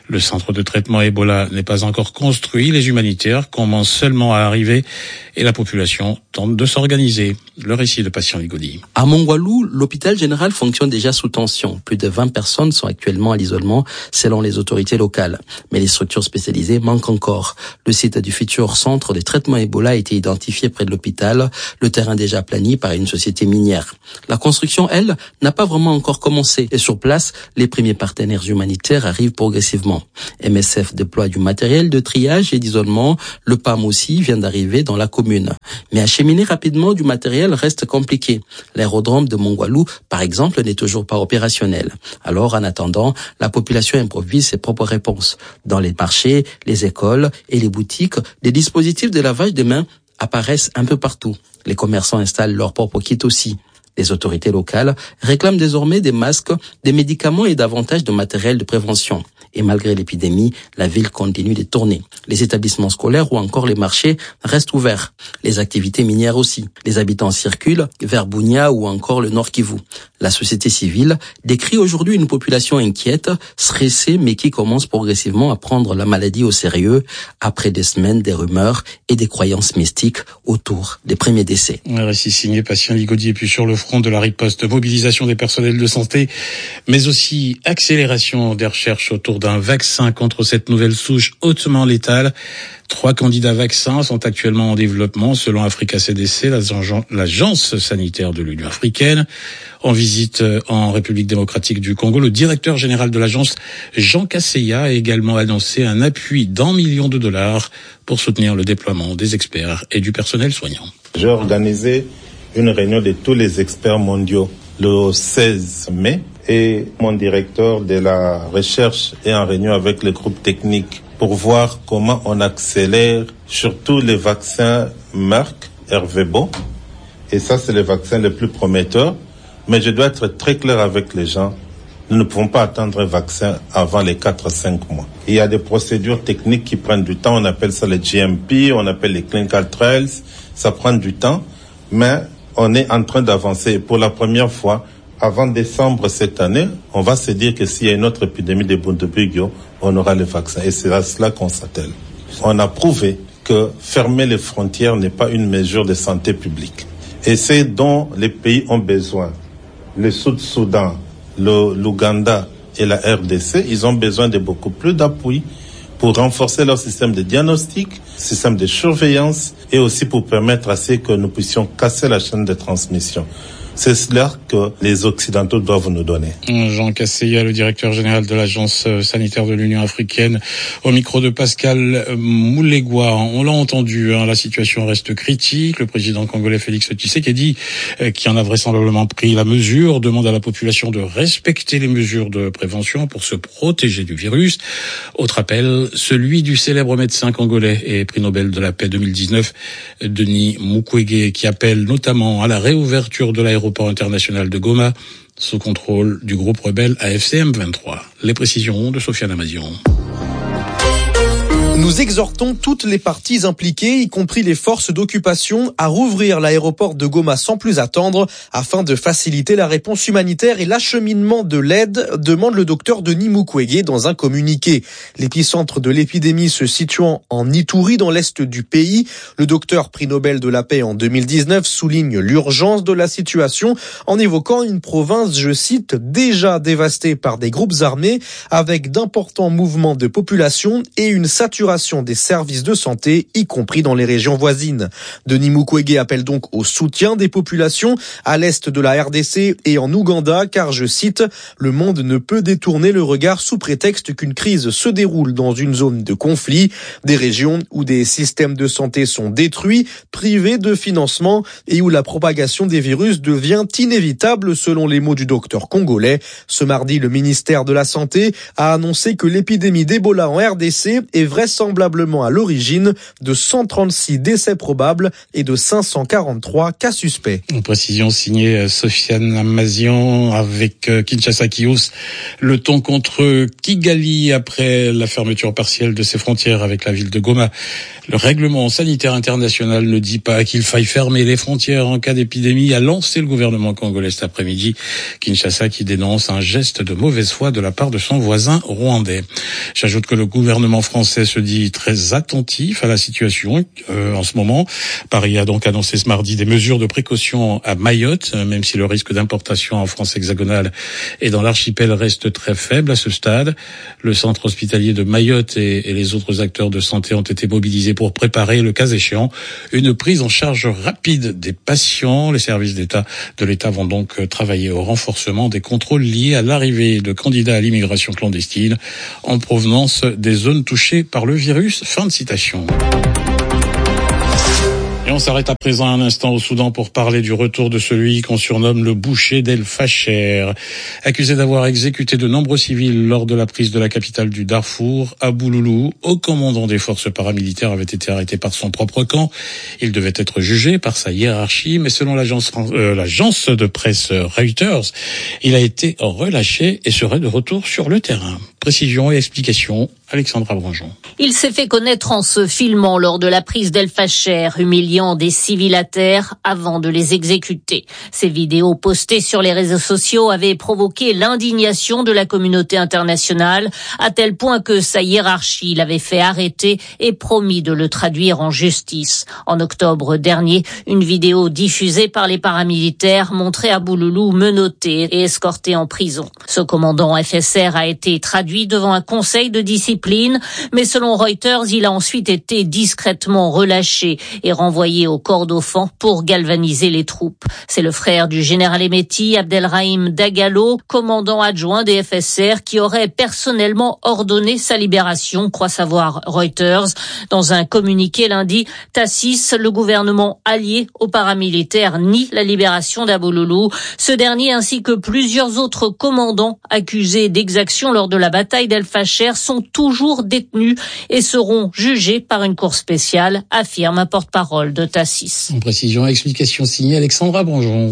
Le centre de traitement Ebola n'est pas encore construit. Les humanitaires commencent seulement à arriver et la population tente de s'organiser. Le récit de Patient Ligodi. À Mongwalou, l'hôpital général fonctionne déjà sous tension. Plus de vingt personnes sont actuellement à l'isolement selon les autorités locales. Mais les structures spécialisées manquent encore. Le site du futur centre de traitement Ebola a été identifié près de l'hôpital, le terrain déjà plani par une société minière. La construction, elle, n'a pas vraiment encore commencé. Et sur place, les premiers partenaires humanitaires arrivent progressivement. M S F déploie du matériel de triage et d'isolement. Le P A M aussi vient d'arriver dans la commune. Mais acheminer rapidement du matériel reste compliqué. L'aérodrome de Mongwalou, par exemple, n'est toujours pas opérationnel. Alors, en attendant, la population improvise ses propres réponses. Dans les marchés, les écoles et les boutiques, des dispositifs de lavage de mains apparaissent un peu partout. Les commerçants installent leurs propres kits aussi. Les autorités locales réclament désormais des masques, des médicaments et davantage de matériel de prévention. Et malgré l'épidémie, la ville continue de tourner. Les établissements scolaires ou encore les marchés restent ouverts. Les activités minières aussi. Les habitants circulent vers Bunia ou encore le Nord Kivu. La société civile décrit aujourd'hui une population inquiète, stressée, mais qui commence progressivement à prendre la maladie au sérieux après des semaines des rumeurs et des croyances mystiques autour des premiers décès. Un récit signé Patient Ligodi. Et puis sur le front de la riposte, mobilisation des personnels de santé, mais aussi accélération des recherches autour d'un vaccin contre cette nouvelle souche hautement létale. Trois candidats vaccins sont actuellement en développement selon Africa C D C, l'agence sanitaire de l'Union africaine. En visite en République démocratique du Congo, le directeur général de l'agence, Jean Kasseya, a également annoncé un appui d'un million de dollars pour soutenir le déploiement des experts et du personnel soignant. J'ai organisé une réunion de tous les experts mondiaux le seize mai et mon directeur de la recherche est en réunion avec le groupe technique pour voir comment on accélère surtout les vaccins Merck, Ervebo. Et ça, c'est le vaccin le plus prometteur. Mais je dois être très clair avec les gens. Nous ne pouvons pas attendre un vaccin avant les quatre à cinq mois. Il y a des procédures techniques qui prennent du temps. On appelle ça les G M P, on appelle les clinical trials. Ça prend du temps, mais on est en train d'avancer. Et pour la première fois, avant décembre cette année, on va se dire que s'il y a une autre épidémie de Bundibugyo, on aura le vaccin. Et c'est à cela qu'on s'attelle. On a prouvé que fermer les frontières n'est pas une mesure de santé publique. Et c'est dont les pays ont besoin. Le Sud-Soudan, le, l'Ouganda et la R D C, ils ont besoin de beaucoup plus d'appui pour renforcer leur système de diagnostic, système de surveillance et aussi pour permettre à ce que nous puissions casser la chaîne de transmission. C'est cela que les Occidentaux doivent nous donner. Jean Kasseya, le directeur général de l'agence sanitaire de l'Union africaine, au micro de Pascal Moulegua. On l'a entendu, hein, la situation reste critique. Le président congolais Félix Tshisekedi, euh, qui en a vraisemblablement pris la mesure, demande à la population de respecter les mesures de prévention pour se protéger du virus. Autre appel, celui du célèbre médecin congolais et prix Nobel de la paix deux mille dix-neuf, Denis Mukwege, qui appelle notamment à la réouverture de l'aéroport international de Goma sous contrôle du groupe rebelle A F C M vingt-trois. Les précisions de Sofiane Amazion. Nous exhortons toutes les parties impliquées, y compris les forces d'occupation, à rouvrir l'aéroport de Goma sans plus attendre afin de faciliter la réponse humanitaire et l'acheminement de l'aide, demande le docteur Denis Mukwege dans un communiqué. L'épicentre de l'épidémie se situant en Ituri dans l'est du pays, le docteur prix Nobel de la paix en deux mille dix-neuf souligne l'urgence de la situation en évoquant une province, je cite, déjà dévastée par des groupes armés avec d'importants mouvements de population et une saturation des services de santé, y compris dans les régions voisines. Denis Mukwege appelle donc au soutien des populations à l'est de la R D C et en Ouganda, car, je cite, « Le monde ne peut détourner le regard sous prétexte qu'une crise se déroule dans une zone de conflit, des régions où des systèmes de santé sont détruits, privés de financement et où la propagation des virus devient inévitable, selon les mots du docteur congolais. » Ce mardi, le ministère de la Santé a annoncé que l'épidémie d'Ebola en R D C est vraisemblablement à l'origine de cent trente-six décès probables et de cinq cent quarante-trois cas suspects. Une précision signée Sofiane Amazian avec Kinshasa qui hausse le ton contre Kigali après la fermeture partielle de ses frontières avec la ville de Goma. Le règlement sanitaire international ne dit pas qu'il faille fermer les frontières en cas d'épidémie, a lancé le gouvernement congolais cet après-midi. Kinshasa qui dénonce un geste de mauvaise foi de la part de son voisin rwandais. J'ajoute que le gouvernement français se dit très attentif à la situation euh, en ce moment. Paris a donc annoncé ce mardi des mesures de précaution à Mayotte, même si le risque d'importation en France hexagonale et dans l'archipel reste très faible à ce stade. Le centre hospitalier de Mayotte et, et les autres acteurs de santé ont été mobilisés pour préparer, le cas échéant, une prise en charge rapide des patients. Les services d'État de l'État vont donc travailler au renforcement des contrôles liés à l'arrivée de candidats à l'immigration clandestine en provenance des zones touchées par le virus. Fin de citation. Et on s'arrête à présent un instant au Soudan pour parler du retour de celui qu'on surnomme le boucher d'El Fasher. Accusé d'avoir exécuté de nombreux civils lors de la prise de la capitale du Darfour, Abou Loulou, haut commandant des forces paramilitaires, avait été arrêté par son propre camp. Il devait être jugé par sa hiérarchie, mais selon l'agence, euh, l'agence de presse Reuters, il a été relâché et serait de retour sur le terrain. Précision et explication, Alexandra Branjon. Il s'est fait connaître en se filmant lors de la prise d'El Fasher, humiliant des civils à terre avant de les exécuter. Ces vidéos postées sur les réseaux sociaux avaient provoqué l'indignation de la communauté internationale, à tel point que sa hiérarchie l'avait fait arrêter et promis de le traduire en justice. En octobre dernier, une vidéo diffusée par les paramilitaires montrait Abou Loulou menotté et escorté en prison. Ce commandant F S R a été traduit devant un conseil de discipline, mais selon Reuters, il a ensuite été discrètement relâché et renvoyé au Kordofan pour galvaniser les troupes. C'est le frère du général émetti, Abdelrahim Dagalo, commandant adjoint des F S R, qui aurait personnellement ordonné sa libération, croit savoir Reuters. Dans un communiqué lundi, Tassis, le gouvernement allié aux paramilitaires, nie la libération d'Abou Loulou. Ce dernier ainsi que plusieurs autres commandants accusés d'exaction lors de la bataille d'El Fasher sont toujours détenus et seront jugés par une cour spéciale, affirme un porte-parole de Tassis. En précision, explication signée Alexandra Branjon.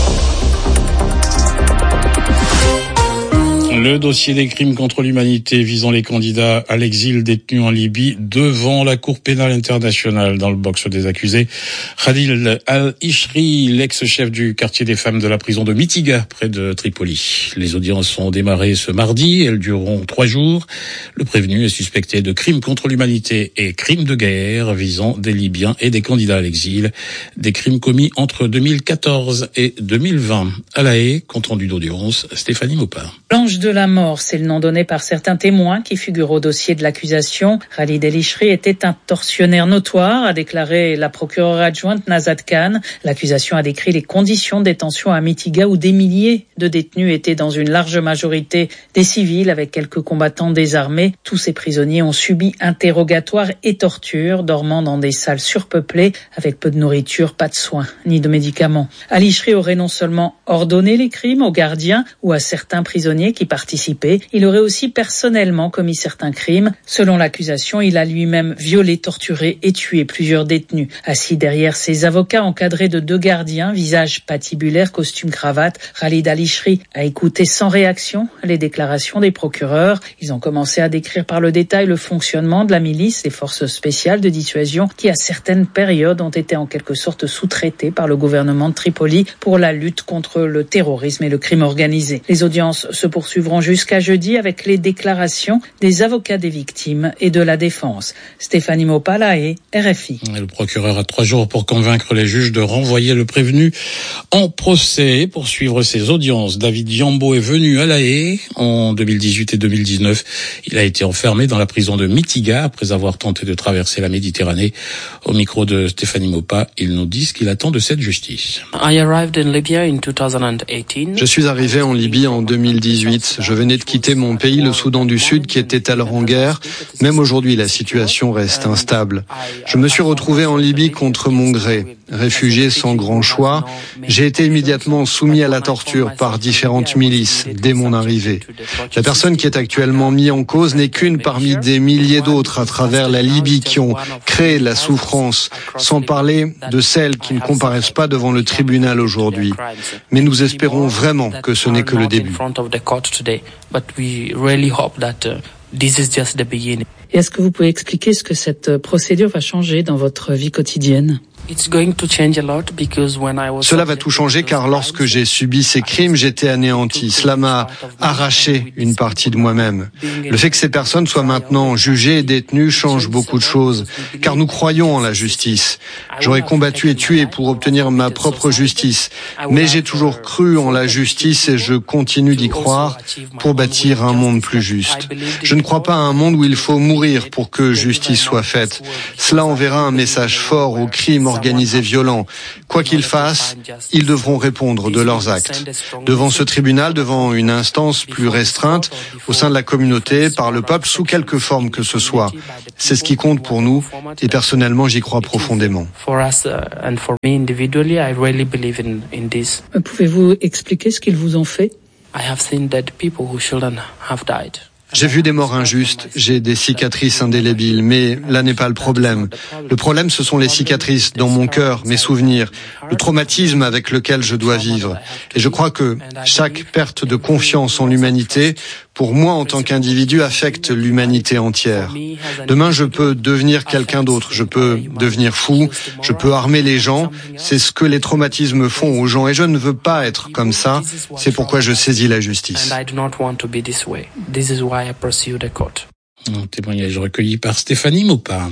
Le dossier des crimes contre l'humanité visant les candidats à l'exil détenus en Libye devant la Cour pénale internationale. Dans le box des accusés, Khalil al-Ishri, l'ex-chef du quartier des femmes de la prison de Mitiga, près de Tripoli. Les audiences ont démarré ce mardi, elles dureront trois jours. Le prévenu est suspecté de crimes contre l'humanité et crimes de guerre visant des Libyens et des candidats à l'exil. Des crimes commis entre deux mille quatorze et deux mille vingt. À La Haye, compte rendu d'audience, Stéphanie Maupin. L'ange de la mort, c'est le nom donné par certains témoins qui figurent au dossier de l'accusation. Khalid El-Ishri était un tortionnaire notoire, a déclaré la procureure adjointe Nazat Khan. L'accusation a décrit les conditions de détention à Mitiga où des milliers de détenus étaient dans une large majorité des civils avec quelques combattants désarmés. Tous ces prisonniers ont subi interrogatoires et tortures, dormant dans des salles surpeuplées avec peu de nourriture, pas de soins ni de médicaments. El-Ishri aurait non seulement ordonné les crimes aux gardiens ou à certains prisonniers qui participaient, il aurait aussi personnellement commis certains crimes. Selon l'accusation, il a lui-même violé, torturé et tué plusieurs détenus. Assis derrière ses avocats encadrés de deux gardiens, visage patibulaire, costume cravate, Khalid El-Ishri a écouté sans réaction les déclarations des procureurs. Ils ont commencé à décrire par le détail le fonctionnement de la milice, les forces spéciales de dissuasion qui à certaines périodes ont été en quelque sorte sous-traitées par le gouvernement de Tripoli pour la lutte contre le terrorisme et le crime organisé. Les audiences se poursuivront jusqu'à jeudi avec les déclarations des avocats des victimes et de la défense. Stéphanie Maupin, et R F I. Le procureur a trois jours pour convaincre les juges de renvoyer le prévenu en procès pour suivre ses audiences. David Yambo est venu à La Haye en deux mille dix-huit et deux mille dix-neuf. Il a été enfermé dans la prison de Mitiga après avoir tenté de traverser la Méditerranée. Au micro de Stéphanie Maupin, il nous dit ce qu'il attend de cette justice. Je suis arrivé en Libye en deux mille dix-huit. Je venais de quitter mon pays, le Soudan du Sud, qui était alors en guerre. Même aujourd'hui, la situation reste instable. Je me suis retrouvé en Libye contre mon gré. Réfugié sans grand choix, j'ai été immédiatement soumis à la torture par différentes milices dès mon arrivée. La personne qui est actuellement mise en cause n'est qu'une parmi des milliers d'autres à travers la Libye qui ont créé la souffrance, sans parler de celles qui ne comparaissent pas devant le tribunal aujourd'hui. Mais nous espérons vraiment que ce n'est que le début. Et est-ce que vous pouvez expliquer ce que cette procédure va changer dans votre vie quotidienne ? Cela va tout changer car lorsque j'ai subi ces crimes, j'étais anéanti. Cela m'a arraché une partie de moi-même. Le fait que ces personnes soient maintenant jugées et détenues change beaucoup de choses, car nous croyons en la justice. J'aurais combattu et tué pour obtenir ma propre justice, mais j'ai toujours cru en la justice et je continue d'y croire pour bâtir un monde plus juste. Je ne crois pas à un monde où il faut mourir pour que justice soit faite. Cela enverra un message fort aux crimes organisés violents. Quoi qu'ils fassent, ils devront répondre de leurs actes. Devant ce tribunal, devant une instance plus restreinte, au sein de la communauté, par le peuple, sous quelque forme que ce soit. C'est ce qui compte pour nous, et personnellement, j'y crois profondément. Pouvez-vous expliquer ce qu'ils vous ont fait ? J'ai vu des morts injustes, j'ai des cicatrices indélébiles, mais là n'est pas le problème. Le problème, ce sont les cicatrices dans mon cœur, mes souvenirs, le traumatisme avec lequel je dois vivre. Et je crois que chaque perte de confiance en l'humanité, pour moi en tant qu'individu, affecte l'humanité entière. Demain, je peux devenir quelqu'un d'autre, je peux devenir fou, je peux armer les gens. C'est ce que les traumatismes font aux gens et je ne veux pas être comme ça. C'est pourquoi je saisis la justice. Un témoignage recueilli par Stéphanie Maupin.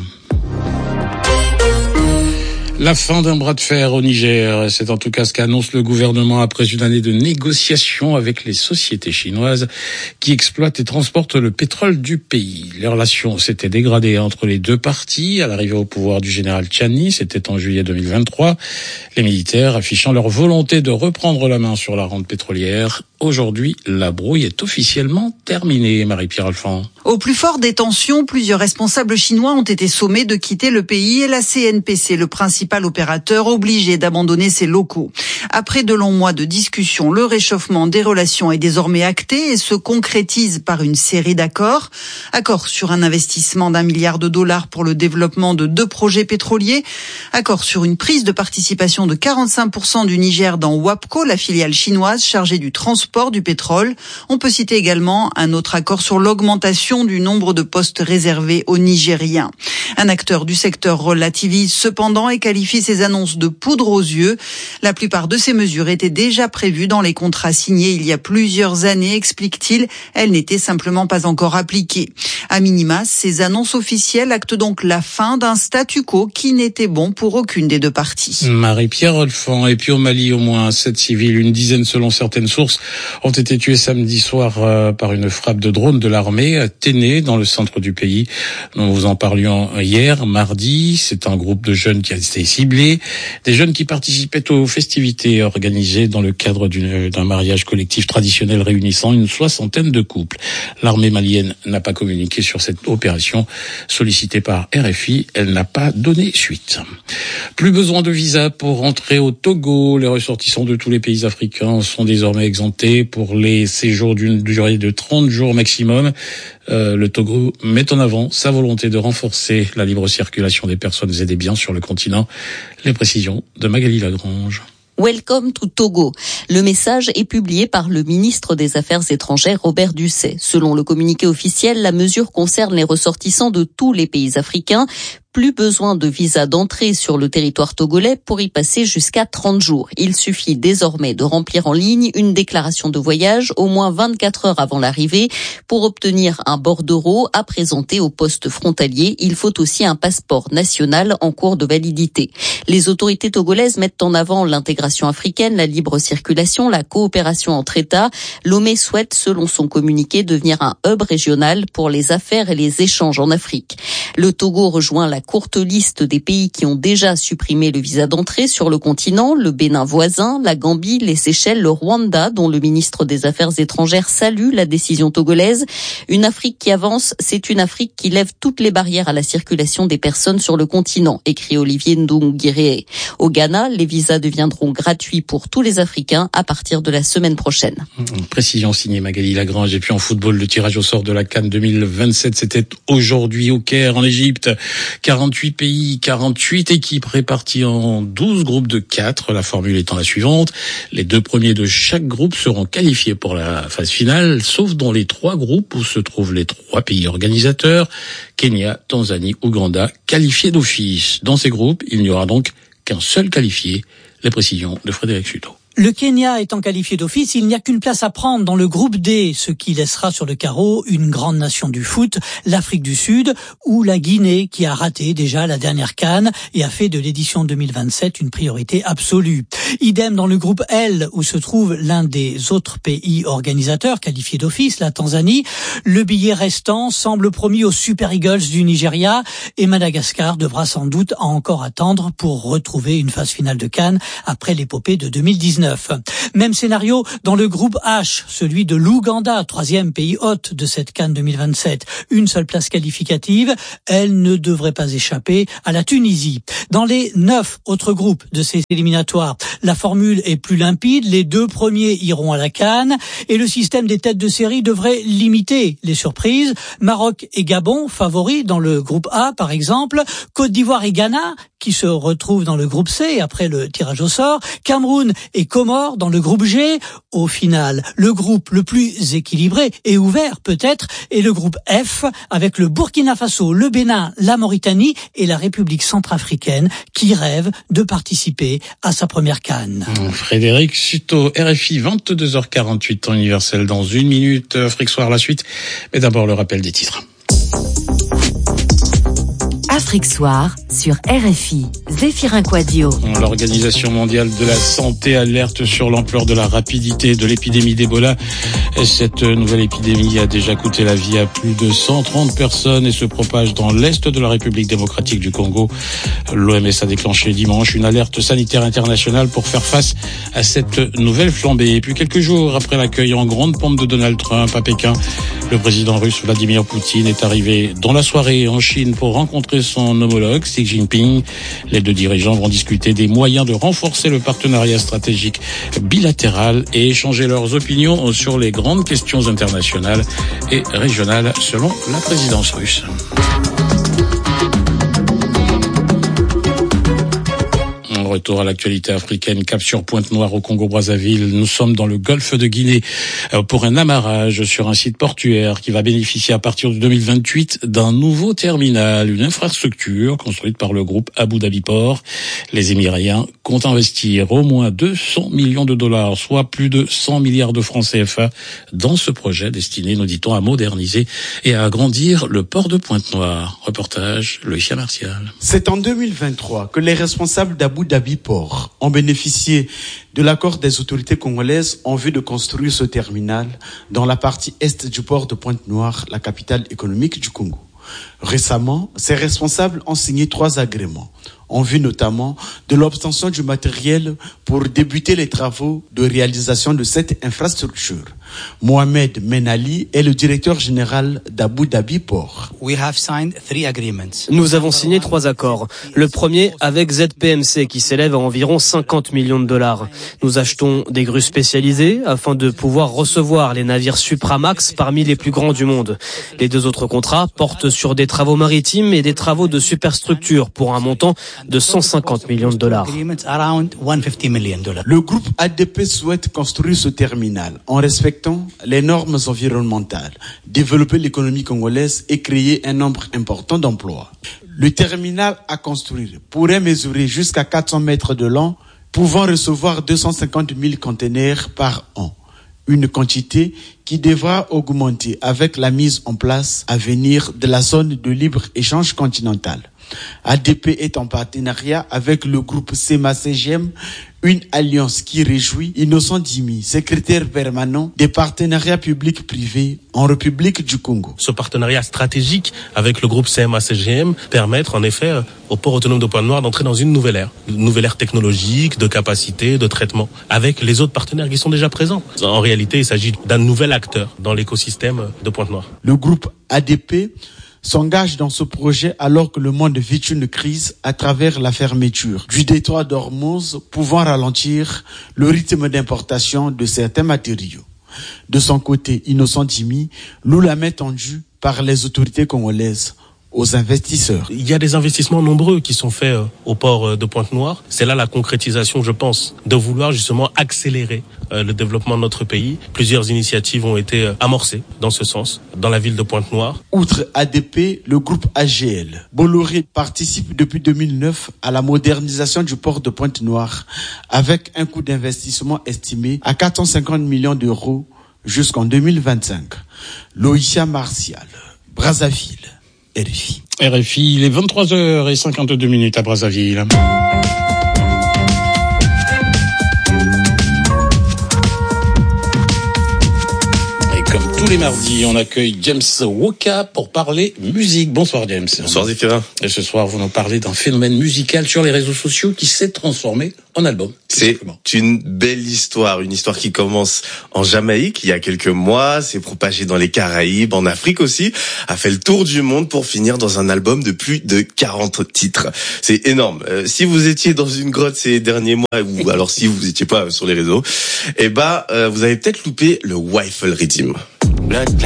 La fin d'un bras de fer au Niger, c'est en tout cas ce qu'annonce le gouvernement après une année de négociations avec les sociétés chinoises qui exploitent et transportent le pétrole du pays. Les relations s'étaient dégradées entre les deux parties à l'arrivée au pouvoir du général Tchani, c'était en juillet deux mille vingt-trois, les militaires affichant leur volonté de reprendre la main sur la rente pétrolière. Aujourd'hui, la brouille est officiellement terminée, Marie-Pierre Alphand. Au plus fort des tensions, plusieurs responsables chinois ont été sommés de quitter le pays et la C N P C, le principal opérateur, obligé d'abandonner ses locaux. Après de longs mois de discussions, le réchauffement des relations est désormais acté et se concrétise par une série d'accords. Accord sur un investissement d'un milliard de dollars pour le développement de deux projets pétroliers. Accord sur une prise de participation de quarante-cinq pour cent du Niger dans WAPCO, la filiale chinoise chargée du transport du pétrole. On peut citer également un autre accord sur l'augmentation du nombre de postes réservés aux Nigériens. Un acteur du secteur relativise cependant et qualifie ces annonces de poudre aux yeux. La plupart de ces mesures étaient déjà prévues dans les contrats signés il y a plusieurs années, explique-t-il. Elles n'étaient simplement pas encore appliquées. À minima, ces annonces officielles actent donc la fin d'un statu quo qui n'était bon pour aucune des deux parties. Marie-Pierre Alphand. Et puis au Mali, au moins sept civils, une dizaine selon certaines sources, ont été tués samedi soir euh, par une frappe de drone de l'armée à Téné, dans le centre du pays. Nous vous en parlions hier, mardi. C'est un groupe de jeunes qui a été ciblé. Des jeunes qui participaient aux festivités organisées dans le cadre d'une, d'un mariage collectif traditionnel réunissant une soixantaine de couples. L'armée malienne n'a pas communiqué sur cette opération. Sollicitée par R F I, elle n'a pas donné suite. Plus besoin de visa pour rentrer au Togo. Les ressortissants de tous les pays africains sont désormais exemptés pour les séjours d'une durée de trente jours maximum. Euh, le Togo met en avant sa volonté de renforcer la libre circulation des personnes et des biens sur le continent. Les précisions de Magali Lagrange. Welcome to Togo. Le message est publié par le ministre des Affaires étrangères Robert Dussey. Selon le communiqué officiel, la mesure concerne les ressortissants de tous les pays africains. Plus besoin de visa d'entrée sur le territoire togolais pour y passer jusqu'à trente jours. Il suffit désormais de remplir en ligne une déclaration de voyage au moins vingt-quatre heures avant l'arrivée. Pour obtenir un bordereau à présenter au poste frontalier, il faut aussi un passeport national en cours de validité. Les autorités togolaises mettent en avant l'intégration africaine, la libre circulation, la coopération entre États. Lomé souhaite, selon son communiqué, devenir un hub régional pour les affaires et les échanges en Afrique. Le Togo rejoint la courte liste des pays qui ont déjà supprimé le visa d'entrée sur le continent, le Bénin voisin, la Gambie, les Seychelles, le Rwanda, dont le ministre des Affaires étrangères salue la décision togolaise. Une Afrique qui avance, c'est une Afrique qui lève toutes les barrières à la circulation des personnes sur le continent, écrit Olivier Ndongiré. Au Ghana, les visas deviendront gratuits pour tous les Africains à partir de la semaine prochaine. Précision signée Magali Lagrange. Et puis en football, le tirage au sort de la CAN deux mille vingt-sept, c'était aujourd'hui au Caire, en Égypte, car quarante-huit pays, quarante-huit équipes réparties en douze groupes de quatre. La formule étant la suivante. Les deux premiers de chaque groupe seront qualifiés pour la phase finale, sauf dans les trois groupes où se trouvent les trois pays organisateurs, Kenya, Tanzanie, Ouganda, qualifiés d'office. Dans ces groupes, il n'y aura donc qu'un seul qualifié. Les précisions de Frédéric Suto. Le Kenya étant qualifié d'office, il n'y a qu'une place à prendre dans le groupe D, ce qui laissera sur le carreau une grande nation du foot, l'Afrique du Sud, ou la Guinée, qui a raté déjà la dernière CAN et a fait de l'édition deux mille vingt-sept une priorité absolue. Idem dans le groupe L, où se trouve l'un des autres pays organisateurs qualifiés d'office, la Tanzanie. Le billet restant semble promis aux Super Eagles du Nigeria, et Madagascar devra sans doute encore attendre pour retrouver une phase finale de CAN après l'épopée de deux mille dix-neuf. Même scénario dans le groupe H, celui de l'Ouganda, troisième pays hôte de cette CAN deux mille vingt-sept. Une seule place qualificative, elle ne devrait pas échapper à la Tunisie. Dans les neuf autres groupes de ces éliminatoires, la formule est plus limpide, les deux premiers iront à la CAN et le système des têtes de série devrait limiter les surprises. Maroc et Gabon, favoris dans le groupe A par exemple, Côte d'Ivoire et Ghana, qui se retrouvent dans le groupe C après le tirage au sort, Cameroun et Comores dans le groupe G. Au final, le groupe le plus équilibré et ouvert peut-être est le groupe F avec le Burkina Faso, le Bénin, la Mauritanie et la République centrafricaine qui rêvent de participer à sa première CAN. Frédéric Suto, R F I, vingt-deux heures quarante-huit, temps universel dans une minute. Afrique Soir, la suite. Mais d'abord le rappel des titres. Afrique Soir sur R F I. Zéphirin Quadio. L'Organisation mondiale de la santé alerte sur l'ampleur de la rapidité de l'épidémie d'Ebola. Cette nouvelle épidémie a déjà coûté la vie à plus de cent trente personnes et se propage dans l'est de la République démocratique du Congo. L'O M S a déclenché dimanche une alerte sanitaire internationale pour faire face à cette nouvelle flambée. Et puis quelques jours après l'accueil en grande pompe de Donald Trump à Pékin, le président russe Vladimir Poutine est arrivé dans la soirée en Chine pour rencontrer son homologue Xi Jinping. Les deux dirigeants vont discuter des moyens de renforcer le partenariat stratégique bilatéral et échanger leurs opinions sur les grandes questions internationales et régionales selon la présidence russe. Retour à l'actualité africaine, cap sur Pointe-Noire au Congo-Brazzaville. Nous sommes dans le golfe de Guinée pour un amarrage sur un site portuaire qui va bénéficier à partir de deux mille vingt-huit d'un nouveau terminal, une infrastructure construite par le groupe Abu Dhabi Port. Les Émiriens comptent investir au moins deux cents millions de dollars, soit plus de cent milliards de francs C F A, dans ce projet destiné, nous dit-on, à moderniser et à agrandir le port de Pointe-Noire. Reportage, Loïcia Martial. C'est en deux mille vingt-trois que les responsables d'Abu Dhabi Port ont bénéficié de l'accord des autorités congolaises en vue de construire ce terminal dans la partie est du port de Pointe-Noire, la capitale économique du Congo. Récemment, ces responsables ont signé trois agréments, en vue notamment de l'obtention du matériel pour débuter les travaux de réalisation de cette infrastructure. Mohamed Menali est le directeur général d'Abu Dhabi Port. Nous avons signé trois accords. Le premier avec Z P M C qui s'élève à environ cinquante millions de dollars. Nous achetons des grues spécialisées afin de pouvoir recevoir les navires Supramax parmi les plus grands du monde. Les deux autres contrats portent sur des travaux maritimes et des travaux de superstructure pour un montant de cent cinquante millions de dollars. Le groupe A D P souhaite construire ce terminal en respectant les normes environnementales, développer l'économie congolaise et créer un nombre important d'emplois. Le terminal à construire pourrait mesurer jusqu'à quatre cents mètres de long, pouvant recevoir deux cent cinquante mille conteneurs par an. Une quantité qui devra augmenter avec la mise en place à venir de la zone de libre-échange continentale. A D P est en partenariat avec le groupe C E M A C G M, une alliance qui réjouit Innocent Dimi, secrétaire permanent des partenariats publics-privés en République du Congo. Ce partenariat stratégique avec le groupe C E M A C G M permettre en effet au port autonome de Pointe-Noire d'entrer dans une nouvelle ère, une nouvelle ère technologique, de capacité, de traitement, avec les autres partenaires qui sont déjà présents. En réalité, il s'agit d'un nouvel acteur dans l'écosystème de Pointe-Noire. Le groupe A D P s'engage dans ce projet alors que le monde vit une crise à travers la fermeture du détroit d'Ormuz, pouvant ralentir le rythme d'importation de certains matériaux. De son côté, Innocent Dimi loue la main tendue par les autorités congolaises aux investisseurs. Il y a des investissements nombreux qui sont faits au port de Pointe-Noire. C'est là la concrétisation, je pense, de vouloir justement accélérer le développement de notre pays. Plusieurs initiatives ont été amorcées dans ce sens, dans la ville de Pointe-Noire. Outre A D P, le groupe A G L, Bolloré participe depuis deux mille neuf à la modernisation du port de Pointe-Noire avec un coût d'investissement estimé à quatre cent cinquante millions d'euros jusqu'en deux mille vingt-cinq. Loïcia Martial, Brazzaville, R F I. R F I, il est vingt-trois heures cinquante-deux minutes à Brazzaville. Tous les mardis, on accueille James Woka pour parler musique. Bonsoir James. Bonsoir Zéphirin. Et ce soir, vous nous parlez d'un phénomène musical sur les réseaux sociaux qui s'est transformé en album. C'est une belle histoire, une histoire qui commence en Jamaïque il y a quelques mois, s'est propagée dans les Caraïbes, en Afrique aussi, a fait le tour du monde pour finir dans un album de plus de quarante titres. C'est énorme. Euh, si vous étiez dans une grotte ces derniers mois, ou alors si vous étiez pas sur les réseaux, eh ben, euh, vous avez peut-être loupé le Waffle Rhythm.